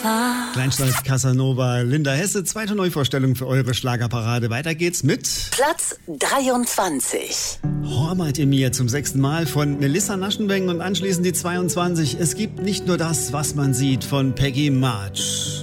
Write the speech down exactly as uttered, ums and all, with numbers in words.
Gefahr. Kleinstadt Casanova, Linda Hesse, zweite Neuvorstellung für eure Schlagerparade. Weiter geht's mit Platz dreiundzwanzig. Hormat in mir zum sechsten Mal von Melissa Naschenweng und anschließend die zweiundzwanzig. Es gibt nicht nur das, was man sieht von Peggy March.